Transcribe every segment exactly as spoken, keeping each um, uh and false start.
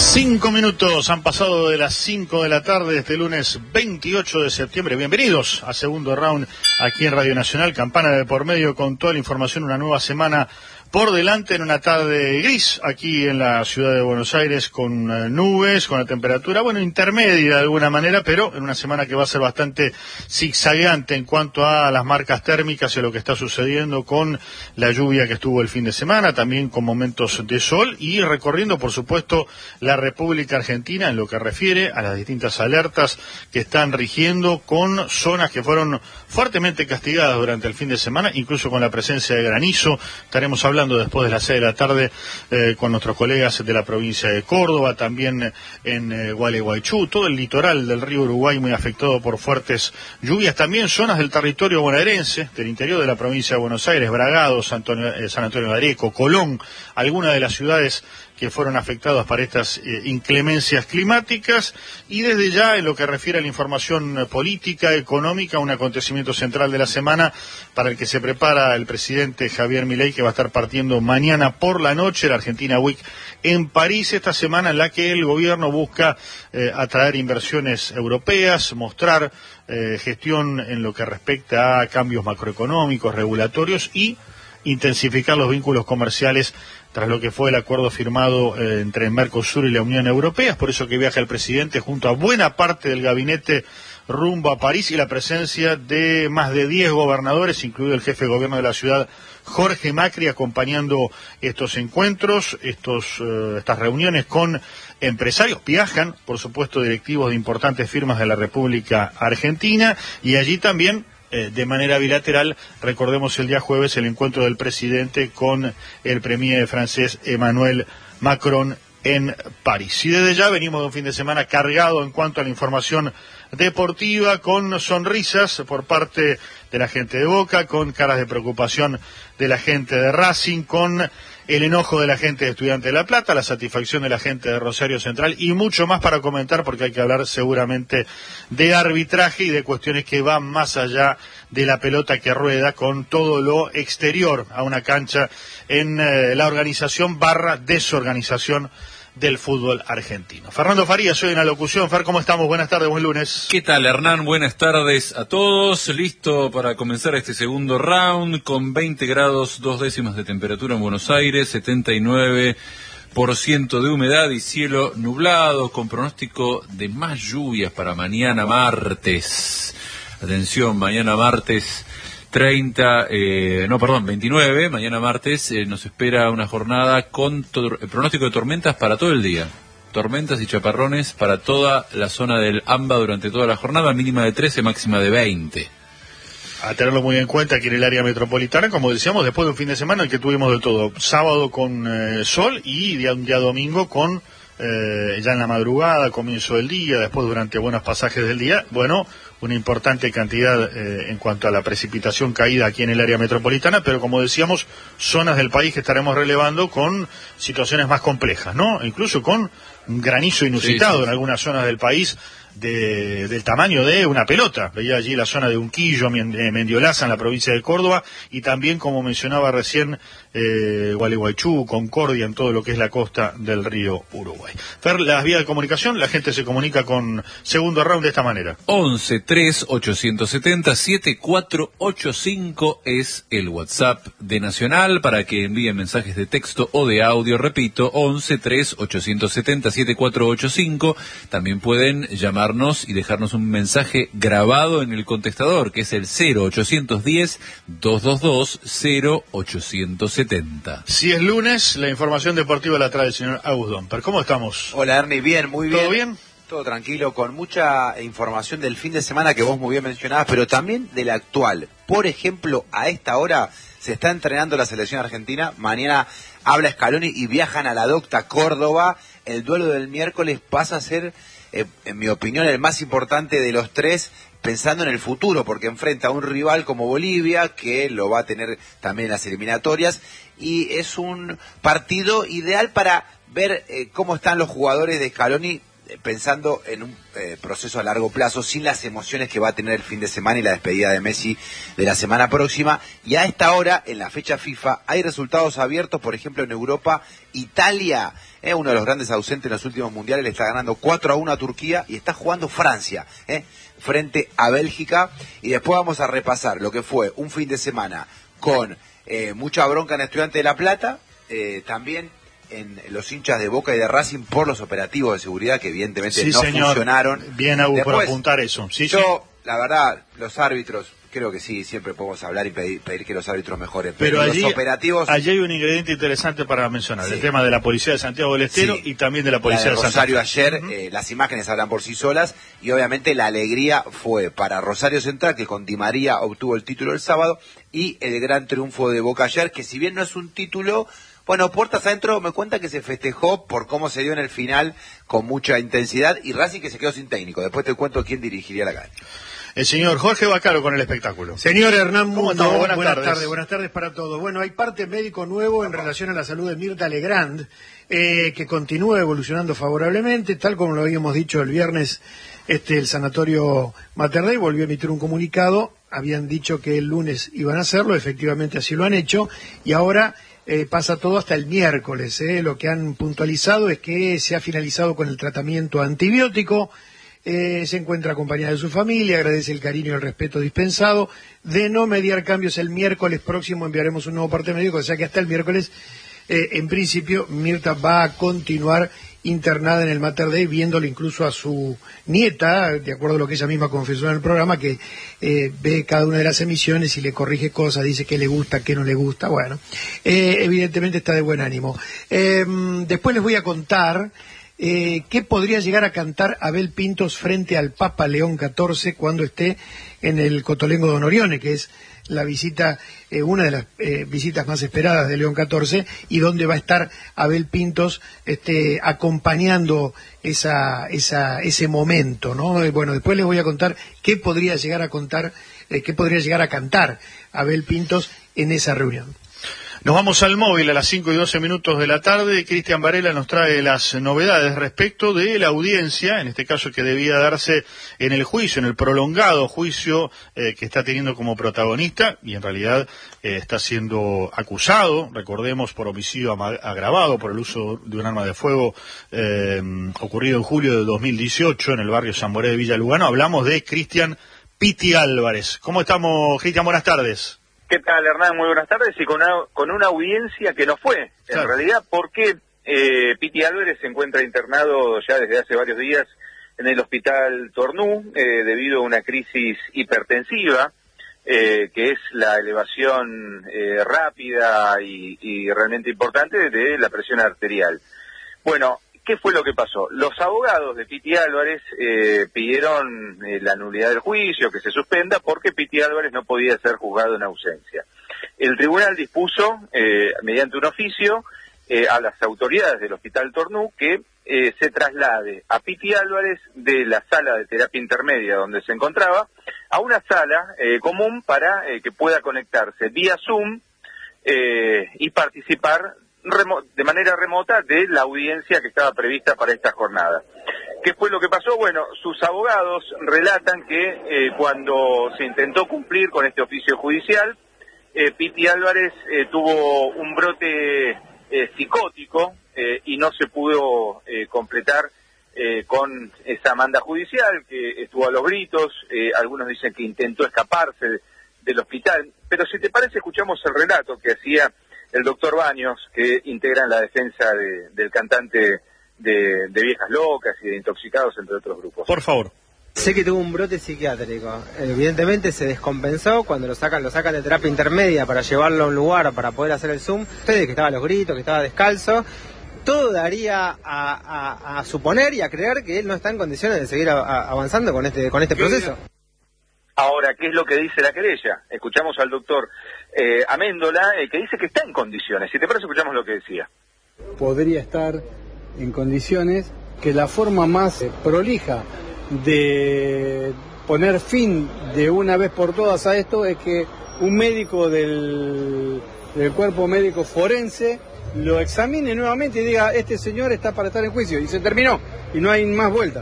Cinco minutos han pasado de las cinco de la tarde de este lunes veintiocho de septiembre. Bienvenidos a Segundo Round aquí en Radio Nacional, campana de por medio con toda la información, una nueva semana por delante en una tarde gris aquí en la ciudad de Buenos Aires con uh, nubes, con la temperatura, bueno, intermedia de alguna manera, pero en una semana que va a ser bastante zigzagueante en cuanto a las marcas térmicas y a lo que está sucediendo con la lluvia que estuvo el fin de semana, también con momentos de sol y recorriendo, por supuesto, la República Argentina en lo que refiere a las distintas alertas que están rigiendo con zonas que fueron fuertemente castigadas durante el fin de semana, incluso con la presencia de granizo. Estaremos hablando después de las seis de la tarde eh, con nuestros colegas de la provincia de Córdoba, también en eh, Gualeguaychú, todo el litoral del río Uruguay muy afectado por fuertes lluvias, también zonas del territorio bonaerense, del interior de la provincia de Buenos Aires, Bragado, San Antonio, eh, San Antonio de Areco, Colón, algunas de las ciudades que fueron afectadas por estas eh, inclemencias climáticas, y desde ya en lo que refiere a la información eh, política, económica, un acontecimiento central de la semana para el que se prepara el presidente Javier Milei, que va a estar partiendo mañana por la noche, la Argentina Week en París, esta semana en la que el gobierno busca eh, atraer inversiones europeas, mostrar eh, gestión en lo que respecta a cambios macroeconómicos, regulatorios y intensificar los vínculos comerciales tras lo que fue el acuerdo firmado eh, entre Mercosur y la Unión Europea. Es por eso que viaja el presidente junto a buena parte del gabinete rumbo a París y la presencia de más de diez gobernadores, incluido el jefe de gobierno de la ciudad, Jorge Macri, acompañando estos encuentros, estos, eh, estas reuniones con empresarios. Viajan, por supuesto, directivos de importantes firmas de la República Argentina, y allí también Eh, de manera bilateral, recordemos el día jueves el encuentro del presidente con el premier francés Emmanuel Macron en París. Y desde ya venimos de un fin de semana cargado en cuanto a la información deportiva, con sonrisas por parte de la gente de Boca, con caras de preocupación de la gente de Racing, con el enojo de la gente de Estudiantes de La Plata, la satisfacción de la gente de Rosario Central y mucho más para comentar, porque hay que hablar seguramente de arbitraje y de cuestiones que van más allá de la pelota que rueda, con todo lo exterior a una cancha en eh, la organización barra desorganización del fútbol argentino. Fernando Farías, soy en la locución. Fer, ¿cómo estamos? Buenas tardes, buen lunes. ¿Qué tal, Hernán? Buenas tardes a todos. Listo para comenzar este segundo round con veinte grados, dos décimas de temperatura en Buenos Aires, setenta y nueve por ciento de humedad y cielo nublado, con pronóstico de más lluvias para mañana martes. Atención, mañana martes treinta, eh, no, perdón, veintinueve, mañana martes eh, nos espera una jornada con tor- pronóstico de tormentas para todo el día. Tormentas y chaparrones para toda la zona del AMBA durante toda la jornada, mínima de trece, máxima de veinte. A tenerlo muy en cuenta aquí en el área metropolitana, como decíamos, después de un fin de semana en que tuvimos de todo. Sábado con eh, sol y día, un día domingo con, eh, ya en la madrugada, comienzo del día, después durante buenos pasajes del día, bueno, una importante cantidad eh, en cuanto a la precipitación caída aquí en el área metropolitana, pero como decíamos, zonas del país que estaremos relevando con situaciones más complejas, ¿no? Incluso con un granizo inusitado, sí, sí, en algunas zonas del país, de, del tamaño de una pelota. Veía allí la zona de Unquillo, Mendiolaza, en la provincia de Córdoba, y también, como mencionaba recién, eh, Gualeguaychú, Concordia, en todo lo que es la costa del río Uruguay. Fer, las vías de comunicación, la gente se comunica con Segundo Round de esta manera. once tres ochocientos setenta setenta y cuatro ochenta y cinco es el WhatsApp de Nacional para que envíen mensajes de texto o de audio. Repito, once tres ochocientos setenta setenta y cuatro ochenta y cinco. También pueden llamarnos y dejarnos un mensaje grabado en el contestador, que es el cero ochocientos diez, doscientos veintidós, cero ochocientos setenta. Si es lunes, la información deportiva la trae el señor Agus Domper. ¿Cómo estamos? Hola, Ernie, bien, muy bien. ¿Todo bien? Todo tranquilo, con mucha información del fin de semana que vos muy bien mencionabas, pero también del actual. Por ejemplo, a esta hora se está entrenando la selección argentina, mañana habla Scaloni y viajan a la Docta Córdoba. El duelo del miércoles pasa a ser, eh, en mi opinión, el más importante de los tres, pensando en el futuro, porque enfrenta a un rival como Bolivia, que lo va a tener también en las eliminatorias, y es un partido ideal para ver eh, cómo están los jugadores de Scaloni pensando en un eh, proceso a largo plazo, sin las emociones que va a tener el fin de semana y la despedida de Messi de la semana próxima. Y a esta hora, en la fecha FIFA, hay resultados abiertos, por ejemplo, en Europa. Italia, eh, uno de los grandes ausentes en los últimos mundiales, le está ganando cuatro a uno a Turquía, y está jugando Francia, eh, frente a Bélgica. Y después vamos a repasar lo que fue un fin de semana con eh, mucha bronca en Estudiantes de La Plata, eh, también en los hinchas de Boca y de Racing por los operativos de seguridad que evidentemente sí, no señor. funcionaron. Bien, Agu, Después, por apuntar eso. Sí, yo, sí. la verdad, los árbitros, creo que sí, siempre podemos hablar y pedir, pedir que los árbitros mejoren. Pero, pero allí, los operativos... allí hay un ingrediente interesante para mencionar, sí. El tema de la Policía de Santiago del Estero sí. y también de la Policía la de de Rosario Santa Fe. ayer, uh-huh. eh, las imágenes hablan por sí solas, y obviamente la alegría fue para Rosario Central, que con Di María obtuvo el título el sábado, y el gran triunfo de Boca ayer, que si bien no es un título... Bueno, puertas adentro, me cuenta que se festejó por cómo se dio en el final con mucha intensidad, y Racing que se quedó sin técnico. Después te cuento quién dirigiría la cancha. El señor Jorge Bacaro con el espectáculo. Señor Hernán Mundo, buenas, buenas tardes. tardes, buenas tardes para todos. Bueno, hay parte médico nuevo en relación a la salud de Mirta Legrand, eh, que continúa evolucionando favorablemente, tal como lo habíamos dicho el viernes, este el Sanatorio Mater Dei volvió a emitir un comunicado, habían dicho que el lunes iban a hacerlo, efectivamente así lo han hecho, y ahora... Eh, pasa todo hasta el miércoles. Eh. Lo que han puntualizado es que se ha finalizado con el tratamiento antibiótico, eh, se encuentra acompañada de su familia, agradece el cariño y el respeto dispensado. De no mediar cambios el miércoles próximo enviaremos un nuevo parte médico, o sea que hasta el miércoles, eh, en principio, Mirta va a continuar internada en el Mater Dei, viéndole incluso a su nieta, de acuerdo a lo que ella misma confesó en el programa, que eh, ve cada una de las emisiones y le corrige cosas, dice qué le gusta, qué no le gusta. Bueno, eh, evidentemente está de buen ánimo. Eh, después les voy a contar eh, qué podría llegar a cantar Abel Pintos frente al Papa León catorce cuando esté en el Cotolengo Don Orione, que es la visita, eh, una de las eh, visitas más esperadas de León catorce, y donde va a estar Abel Pintos este, acompañando esa, esa, ese momento, ¿no? Eh, bueno, después les voy a contar qué podría llegar a contar, eh, qué podría llegar a cantar Abel Pintos en esa reunión. Nos vamos al móvil a las cinco y doce minutos de la tarde. Cristian Varela nos trae las novedades respecto de la audiencia, en este caso que debía darse en el juicio, en el prolongado juicio eh, que está teniendo como protagonista, y en realidad eh, está siendo acusado, recordemos, por homicidio agravado por el uso de un arma de fuego eh, ocurrido en julio de dos mil dieciocho en el barrio San Boré de Villa Lugano. Hablamos de Cristian Piti Álvarez. ¿Cómo estamos, Cristian? Buenas tardes. ¿Qué tal, Hernán? Muy buenas tardes, y con una, con una audiencia que no fue, claro. En realidad, porque eh, Piti Álvarez se encuentra internado ya desde hace varios días en el hospital Tornú, eh, debido a una crisis hipertensiva, eh, que es la elevación eh, rápida y, y realmente importante de la presión arterial. Bueno, ¿qué fue lo que pasó? Los abogados de Piti Álvarez eh, pidieron eh, la nulidad del juicio, que se suspenda, porque Piti Álvarez no podía ser juzgado en ausencia. El tribunal dispuso, eh, mediante un oficio, eh, a las autoridades del Hospital Tornú que eh, se traslade a Piti Álvarez de la sala de terapia intermedia donde se encontraba a una sala eh, común para eh, que pueda conectarse vía Zoom eh, y participar de manera remota de la audiencia que estaba prevista para esta jornada. ¿Qué fue lo que pasó? Bueno, sus abogados relatan que eh, cuando se intentó cumplir con este oficio judicial, eh, Piti Álvarez eh, tuvo un brote eh, psicótico eh, y no se pudo eh, completar eh, con esa manda judicial, que estuvo a los gritos. Eh, algunos dicen que intentó escaparse de, del hospital, pero si te parece escuchamos el relato que hacía el doctor Baños, que integra en la defensa de, del cantante de, de Viejas Locas y de Intoxicados, entre otros grupos. Por favor. Sé que tuvo un brote psiquiátrico. Evidentemente se descompensó cuando lo sacan, lo sacan de terapia intermedia para llevarlo a un lugar para poder hacer el Zoom. Ustedes que estaba a los gritos, que estaba descalzo. Todo daría a, a, a suponer y a creer que él no está en condiciones de seguir a, a avanzando con este, con este proceso. Ahora, ¿qué es lo que dice la querella? Escuchamos al doctor eh, Améndola, eh, que dice que está en condiciones. Si te parece, escuchamos lo que decía. Podría estar en condiciones, que la forma más eh, prolija de poner fin de una vez por todas a esto es que un médico del, del cuerpo médico forense lo examine nuevamente y diga, este señor está para estar en juicio, y se terminó, y no hay más vuelta.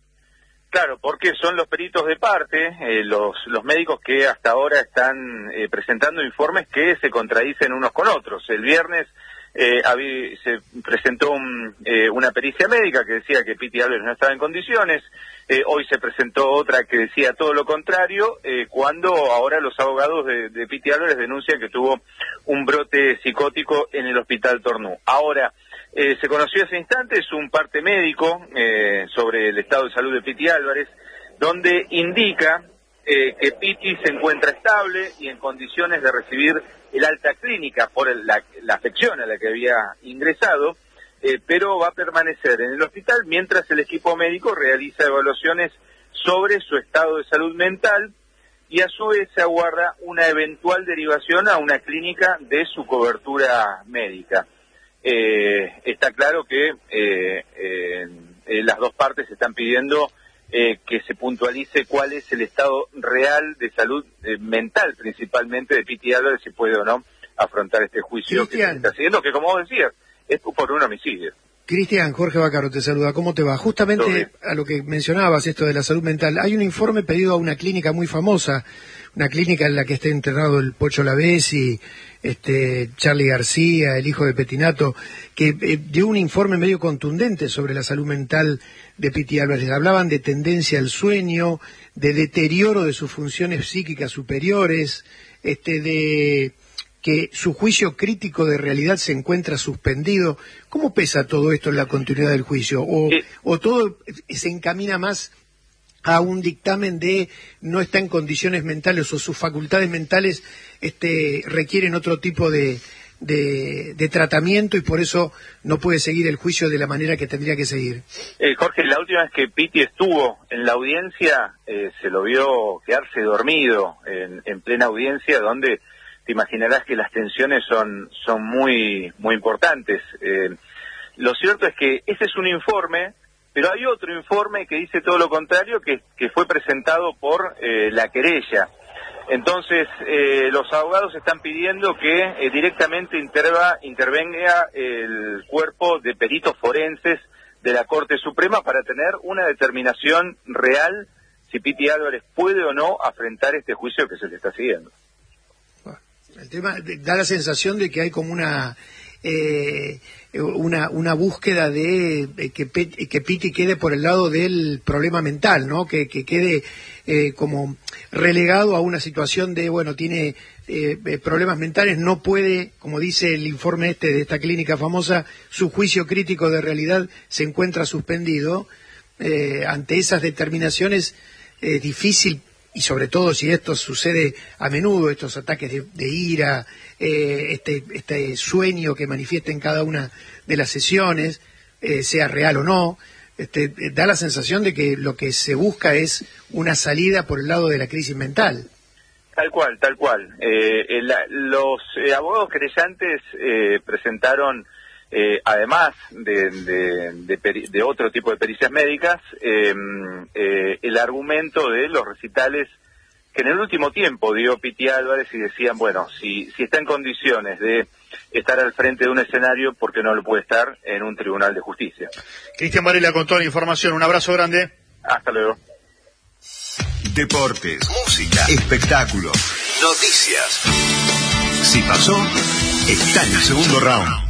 Claro, porque son los peritos de parte, eh, los, los médicos que hasta ahora están eh, presentando informes que se contradicen unos con otros. El viernes eh, habí, se presentó un, eh, una pericia médica que decía que Piti Álvarez no estaba en condiciones, eh, hoy se presentó otra que decía todo lo contrario, eh, cuando ahora los abogados de, de Piti Álvarez denuncian que tuvo un brote psicótico en el hospital Tornú. Ahora, Eh, se conoció ese instante, es un parte médico eh, sobre el estado de salud de Piti Álvarez, donde indica eh, que Piti se encuentra estable y en condiciones de recibir el alta clínica por el, la, la afección a la que había ingresado, eh, pero va a permanecer en el hospital mientras el equipo médico realiza evaluaciones sobre su estado de salud mental y a su vez se aguarda una eventual derivación a una clínica de su cobertura médica. Eh, está claro que eh, eh, eh, las dos partes están pidiendo eh, que se puntualice cuál es el estado real de salud eh, mental, principalmente de Piti Álvarez, si puede o no afrontar este juicio Cristian, que se está haciendo, que como vos decías, es por un homicidio. Cristian, Jorge Bacaro te saluda, ¿cómo te va? Justamente a lo que mencionabas, esto de la salud mental, hay un informe pedido a una clínica muy famosa, una clínica en la que está internado el Pocho Lavesi, este, Charlie García, el hijo de Petinato, que eh, dio un informe medio contundente sobre la salud mental de Piti Álvarez. Hablaban de tendencia al sueño, de deterioro de sus funciones psíquicas superiores, este, de que su juicio crítico de realidad se encuentra suspendido. ¿Cómo pesa todo esto en la continuidad del juicio? ¿O, sí. o todo se encamina más a un dictamen de no está en condiciones mentales o sus facultades mentales este, requieren otro tipo de, de, de tratamiento y por eso no puede seguir el juicio de la manera que tendría que seguir? Eh, Jorge, la última vez que Piti estuvo en la audiencia eh, se lo vio quedarse dormido en, en plena audiencia, donde te imaginarás que las tensiones son, son muy, muy importantes. Eh, lo cierto es que ese es un informe, pero hay otro informe que dice todo lo contrario, que, que fue presentado por eh, la querella. Entonces, eh, los abogados están pidiendo que eh, directamente interva, intervenga el cuerpo de peritos forenses de la Corte Suprema para tener una determinación real si Piti Álvarez puede o no afrontar este juicio que se le está siguiendo. El tema da la sensación de que hay como una eh, una una búsqueda de, de que, que Piti quede por el lado del problema mental, ¿no? Que, que quede eh, como relegado a una situación de, bueno, tiene eh, problemas mentales, no puede, como dice el informe este de esta clínica famosa, su juicio crítico de realidad se encuentra suspendido. Eh, ante esas determinaciones es eh, difícil. Y sobre todo si esto sucede a menudo, estos ataques de, de ira, eh, este, este sueño que manifiesta en cada una de las sesiones, eh, sea real o no, este, da la sensación de que lo que se busca es una salida por el lado de la crisis mental. Tal cual, tal cual. Eh, el, los eh, abogados querellantes eh, presentaron, eh, además de, de, de, peri de otro tipo de pericias médicas, eh, eh, el argumento de los recitales que en el último tiempo dio Piti Álvarez y decían, bueno, si, si está en condiciones de estar al frente de un escenario, ¿por qué no lo puede estar en un tribunal de justicia? Cristian Varela con toda la información, un abrazo grande. Hasta luego. Deportes, música, espectáculos, noticias. Si pasó, está en el segundo round.